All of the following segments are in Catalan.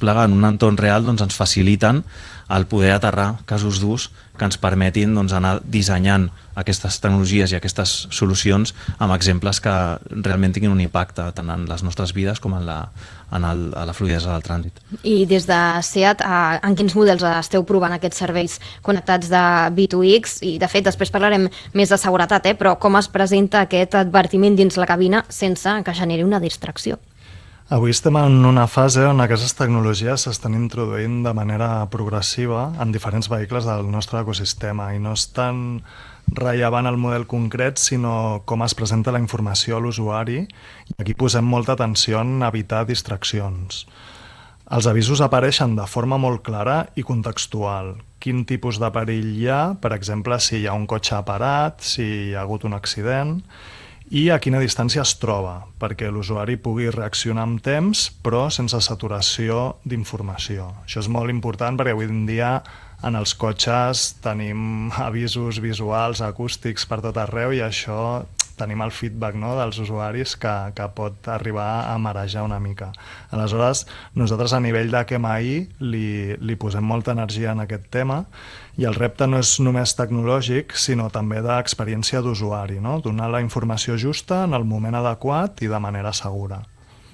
desplegar en un entorn real ens faciliten el poder aterrar casos d'ús que ens permetin anar dissenyant aquestes tecnologies i aquestes solucions amb exemples que realment tinguin un impacte tant en les nostres vides com en la fluidesa del trànsit. I des de SEAT, en quins models esteu provant aquests serveis connectats de V2X? I de fet, després parlarem més de seguretat, però com es presenta aquest advertiment dins la cabina sense que generi una distracció? Avui estem en una fase on aquestes tecnologies s'estan introduint de manera progressiva en diferents vehicles del nostre ecosistema i no és tan rellevant el model concret, sinó com es presenta la informació a l'usuari, i aquí posem molta atenció en evitar distraccions. Els avisos apareixen de forma molt clara i contextual. Quin tipus de perill hi ha, per exemple, si hi ha un cotxe parat, si hi ha hagut un accident, i a quina distància es troba, perquè l'usuari pugui reaccionar amb temps, però sense saturació d'informació. Això és molt important perquè avui en dia en els cotxes tenim avisos visuals, acústics per tot arreu, i això tenim el feedback dels usuaris que pot arribar a marejar una mica. Aleshores, nosaltres a nivell de QMI li posem molta energia en aquest tema, i el repte no és només tecnològic, sinó també d'experiència d'usuari, donar la informació justa en el moment adequat i de manera segura.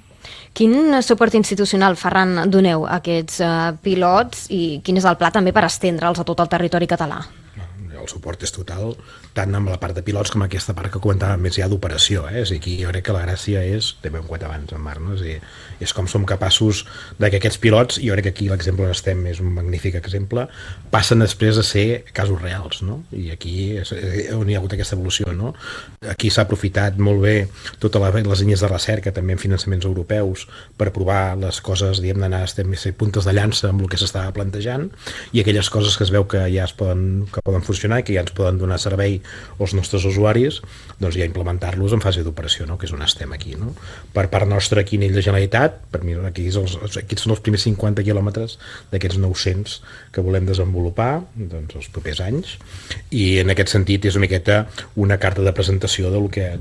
Quin suport institucional, Ferran, doneu a aquests pilots i quin és el pla també per estendre'ls a tot el territori català? El suport és total, tant amb la part de pilots com aquesta part que comentàvem més ja d'operació. És aquí jo crec que la gràcia és, també ho hem comentat abans en Marc, és com som capaços que aquests pilots, jo crec que aquí l'exemple on estem és un magnífic exemple, passen després a ser casos reals, i aquí és on hi ha hagut aquesta evolució. Aquí s'ha aprofitat molt bé totes les línies de recerca, també en finançaments europeus, per provar les coses, d'anar a ser puntes de llança amb el que s'estava plantejant, i aquelles coses que es veu que ja poden funcionar i que ja ens poden donar servei als nostres usuaris, doncs ja implementar-los en fase d'operació, que és on estem aquí. Per part nostra, aquí a nivell de Generalitat, per mi aquí són els primers 50 quilòmetres d'aquests 900 que volem desenvolupar els propers anys, i en aquest sentit és una miqueta una carta de presentació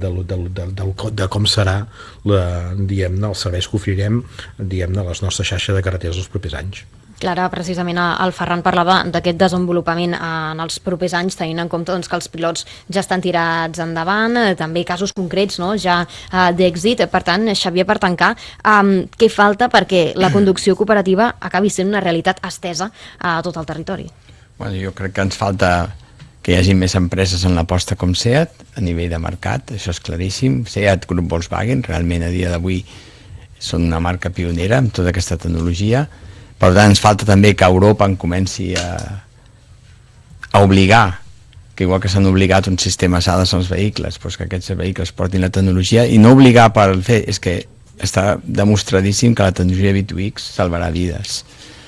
de com serà els serveis que oferirem a les nostres xarxes de carreteres els propers anys. Clara, precisament el Ferran parlava d'aquest desenvolupament en els propers anys, tenint en compte que els pilots ja estan tirats endavant, també casos concrets ja d'èxit. Per tant, Xavier, per tancar, què falta perquè la conducció cooperativa acabi sent una realitat estesa a tot el territori? Jo crec que ens falta que hi hagi més empreses en l'aposta com SEAT a nivell de mercat, això és claríssim. SEAT, Grup Volkswagen, realment a dia d'avui són una marca pionera amb tota aquesta tecnologia. Per tant, ens falta també que Europa en comenci a obligar, que igual que s'han obligat uns sistemes ADAS als vehicles, que aquests vehicles portin la tecnologia, i no obligar per fer, és que està demostradíssim que la tecnologia V2X salvarà vides.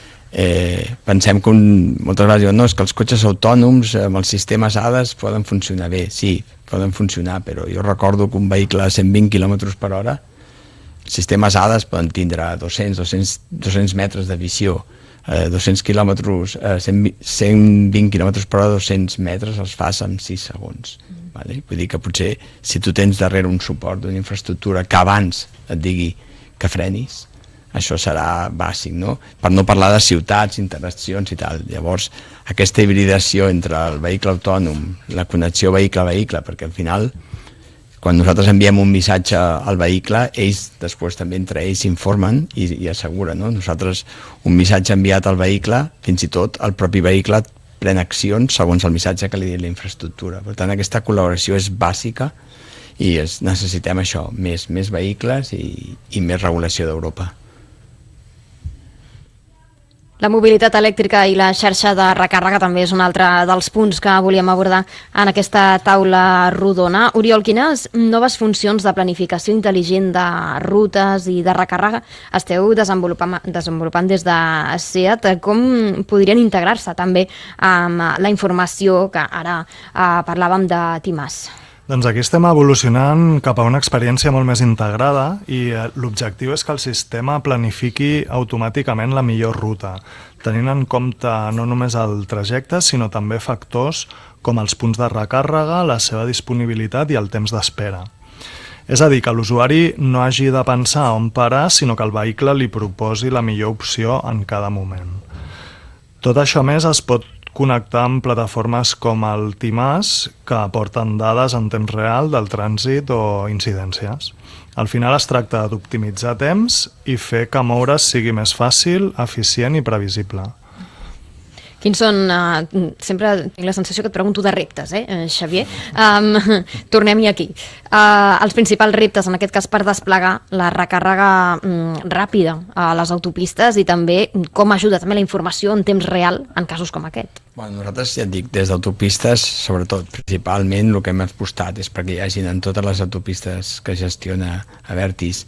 Pensem que moltes vegades diuen, no, és que els cotxes autònoms amb els sistemes ADAS poden funcionar bé. Sí, poden funcionar, però jo recordo que un vehicle a 120 km per hora, els sistemes ADAS poden tindre 200 metres de visió, 200 quilòmetres, 120 km per hora, 200 metres els fas en 6 segons. Vull dir que potser si tu tens darrere un suport d'una infraestructura que abans et digui que frenis, això serà bàsic, per no parlar de ciutats, interaccions i tal. Llavors, aquesta hibridació entre el vehicle autònom, la connexió vehicle a vehicle, perquè al final, quan nosaltres enviem un missatge al vehicle, ells després també entre ells s'informen i asseguren. Nosaltres, un missatge enviat al vehicle, fins i tot el propi vehicle pren accions segons el missatge que li diu la infraestructura. Per tant, aquesta col·laboració és bàsica i necessitem això, més vehicles i més regulació d'Europa. La mobilitat elèctrica i la xarxa de recàrrega també és un altre dels punts que volíem abordar en aquesta taula rodona. Oriol, quines noves funcions de planificació intel·ligent de rutes i de recàrrega esteu desenvolupant des de SEAT? Com podrien integrar-se també amb la informació que ara parlàvem de TIMAS? Doncs aquí estem evolucionant cap a una experiència molt més integrada i l'objectiu és que el sistema planifiqui automàticament la millor ruta, tenint en compte no només el trajecte, sinó també factors com els punts de recàrrega, la seva disponibilitat i el temps d'espera. És a dir, que l'usuari no hagi de pensar on parar, sinó que el vehicle li proposi la millor opció en cada moment. Tot això més es pot connectar amb plataformes com el TIMAS, que aporten dades en temps real del trànsit o incidències. Al final es tracta d'optimitzar temps i fer que moure's sigui més fàcil, eficient i previsible. Quins són, sempre tinc la sensació que et pregunto de reptes, Xavier? Tornem-hi aquí. Els principals reptes, en aquest cas, per desplegar la recàrrega ràpida a les autopistes i també com ajuda també la informació en temps real en casos com aquest. Bueno, nosaltres, ja et dic, des d'autopistes, sobretot, principalment, el que hem apostat és perquè hi hagin en totes les autopistes que gestiona Abertis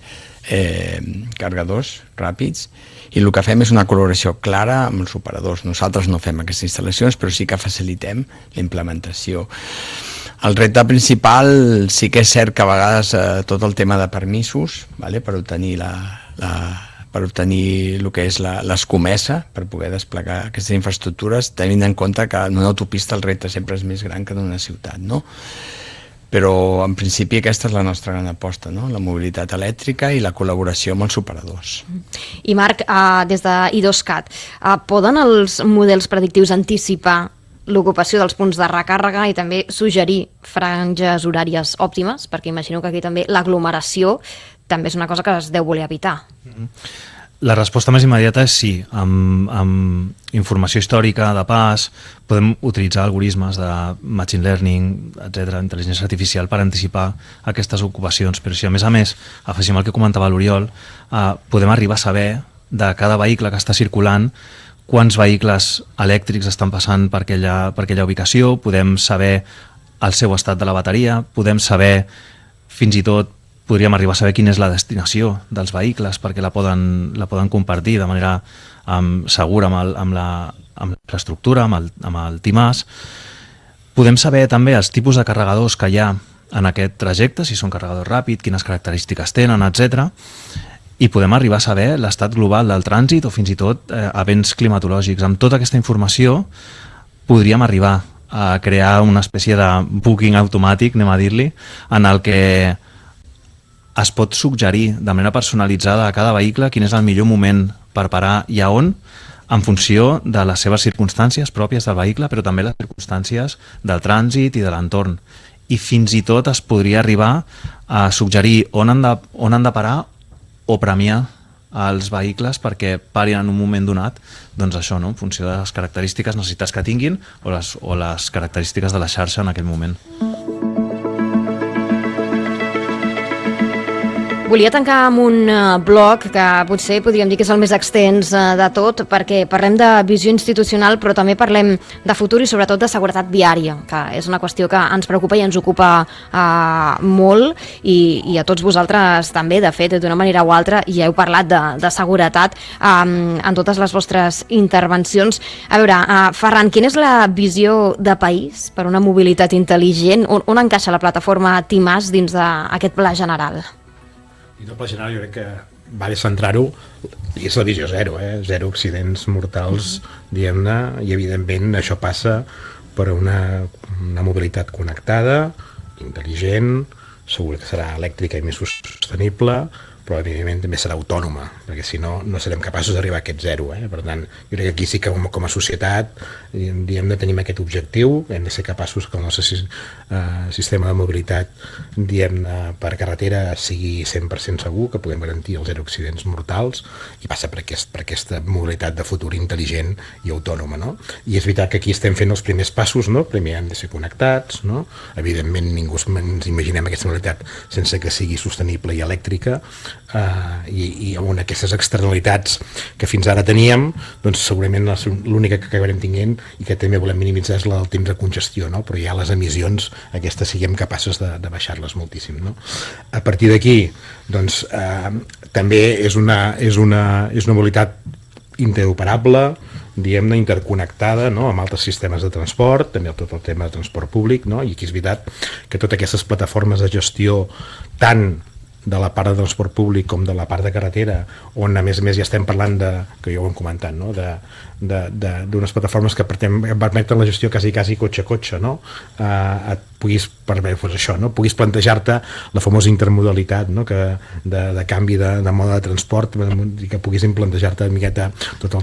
cargadors ràpids, i el que fem és una col·laboració clara amb els operadors. Nosaltres no fem aquestes instal·lacions, però sí que facilitem la implementació. El repte principal sí que és cert que a vegades tot el tema de permisos, per obtenir per obtenir el que és l'escomesa, per poder desplegar aquestes infraestructures, tenint en compte que en una autopista el repte sempre és més gran que en una ciutat, no? Però en principi aquesta és la nostra gran aposta, no? La mobilitat elèctrica i la col·laboració amb els operadors. I Marc, des d'I2CAT, poden els models predictius anticipar l'ocupació dels punts de recàrrega i també suggerir franges horàries òptimes? Perquè imagino que aquí també l'aglomeració també és una cosa que es deu voler evitar. La resposta més immediata és sí. Amb informació històrica de pas podem utilitzar algoritmes de machine learning, etc., intel·ligència artificial, per anticipar aquestes ocupacions. Però si a més afegim el que comentava l'Oriol, podem arribar a saber de cada vehicle que està circulant quants vehicles elèctrics estan passant per aquella ubicació, podem saber el seu estat de la bateria, podem saber, fins i tot, podríem arribar a saber quina és la destinació dels vehicles perquè la poden compartir de manera segura amb l'infraestructura, amb el TIMAS. Podem saber també els tipus de carregadors que hi ha en aquest trajecte, si són carregadors ràpids, quines característiques tenen, etc. I podem arribar a saber l'estat global del trànsit o fins i tot events climatològics. Amb tota aquesta informació podríem arribar a crear una espècie de booking automàtic, anem a dir-li, en el que es pot suggerir de manera personalitzada a cada vehicle quin és el millor moment per parar i a on, en funció de les seves circumstàncies pròpies del vehicle, però també les circumstàncies del trànsit i de l'entorn. I fins i tot es podria arribar a suggerir on han de parar o premiar els vehicles perquè parin en un moment donat, doncs això, no? En funció de les característiques, necessitats que tinguin o les característiques de la xarxa en aquell moment. Volia tancar amb un bloc que potser podríem dir que és el més extens de tot, perquè parlem de visió institucional, però també parlem de futur i sobretot de seguretat viària, que és una qüestió que ens preocupa i ens ocupa molt, i a tots vosaltres també, de fet, d'una manera o altra, i heu parlat de seguretat en totes les vostres intervencions. A veure, Ferran, quina és la visió de país per una mobilitat intel·ligent? On encaixa la plataforma TIMAS dins d'aquest pla general? I el pla general jo crec que val centrar-ho, i és la visió zero, zero accidents mortals, diguem-ne, i evidentment això passa per una mobilitat connectada, intel·ligent, segur que serà elèctrica i més sostenible, però evidentment també serà autònoma, perquè si no, no serem capaços d'arribar a aquest zero. Per tant, jo crec que aquí sí que com a societat diguem, tenim aquest objectiu, hem de ser capaços que el nostre sistema de mobilitat per carretera sigui 100% segur, que puguem garantir els zero accidents mortals, i passa per aquesta mobilitat de futur intel·ligent i autònoma. No? I és veritat que aquí estem fent els primers passos, no? Primer hem de ser connectats, no? Evidentment ningú ens imaginem aquesta mobilitat sense que sigui sostenible i elèctrica, i amb aquestes externalitats que fins ara teníem, doncs segurament l'única que acabarem tinguent i que també volem minimitzar és la del temps de congestió, no? Però ja les emissions aquestes siguem capaços de baixar-les moltíssim, no? A partir d'aquí doncs, també és una mobilitat interoperable, diguem-ne, interconnectada, no? Amb altres sistemes de transport, també tot el tema de transport públic, no? I aquí és veritat que totes aquestes plataformes de gestió tant de la part de transport públic com de la part de carretera, on a més ja estem parlant que ja ho hem comentat, no? d'unes plataformes que permeten la gestió quasi cotxe a cotxe, no? Et puguis puguis plantejar-te la famosa intermodalitat, no? De canvi de mode de transport, i que puguis plantejar-te una miqueta tot el